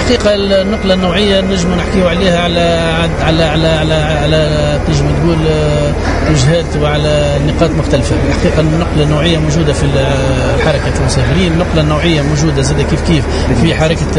الحقيقة النقلة النوعية نجم نحكيو عليها على نجم تقول وجهات وعلى نقاط مختلفة. الحقيقة النقلة النوعية موجودة في حركة المسافرين، النقلة النوعية موجودة زي كيف في حركة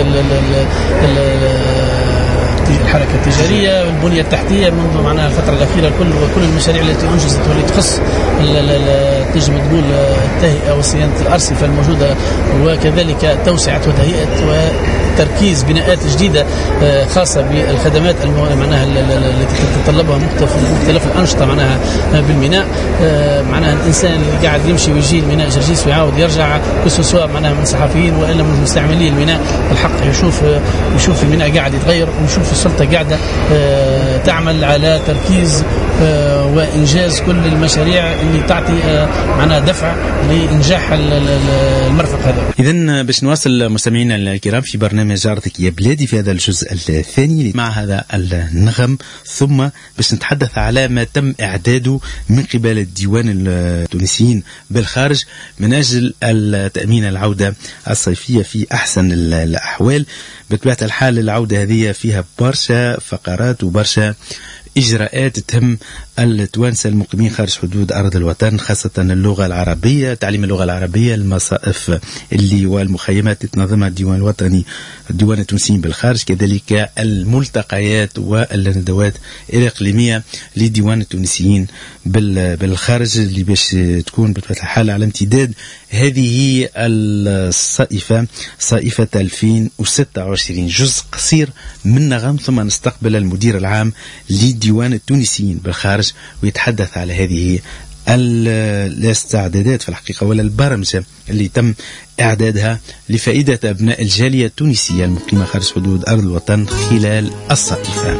الحركة التجارية والبنية التحتية منذ معناها الفترة الأخيرة كل المشاريع التي أنجزت والتي تخص تجم تقول التهيئة وصيانة الأرصفة الموجودة، وكذلك توسعة وتهيئة وتركيز بناءات جديدة خاصة بالخدمات معناها التي تتطلبها مختلف الأنشطة معناها بالميناء. معناها الإنسان اللي قاعد يمشي ويجي الميناء جرجيس ويعاود يرجع سواء معناها من صحفيين وإلا من مستعملي الميناء، الحق يشوف الميناء قاعد يتغير، ويشوف السلطة قاعدة تعمل على تركيز وإنجاز كل المشاريع اللي تعطي معناها دفع لإنجاح المرفق هذا. إذن باش نواصل مستمعينا الكرام في برنامج جارتك يا بلادي في هذا الجزء الثاني مع هذا النغم، ثم باش نتحدث على ما تم إعداده من قبل الديوان التونسيين بالخارج من أجل تأمين العودة الصيفية في أحسن الأحوال. بطبيعة الحال العودة هذه فيها برشا فقرات وبرشا إجراءات تهم التوانسة المقيمين خارج حدود أرض الوطن، خاصة اللغة العربية، تعليم اللغة العربية، المصائف اللي والمخيمات تنظمها الديوان الوطني الديوان التونسيين بالخارج، كذلك الملتقيات والندوات الإقليمية للديوان التونسيين بالخارج اللي باش تكون بطبيعة الحال على امتداد هذه الصائفة صائفة 2026. جزء قصير من نغم ثم نستقبل المدير العام للديوان التونسيين بالخارج ويتحدث على هذه الاستعدادات في الحقيقة ولا البرمجة اللي تم إعدادها لفائدة أبناء الجالية التونسية المقيمة خارج حدود أرض الوطن خلال الصائفة.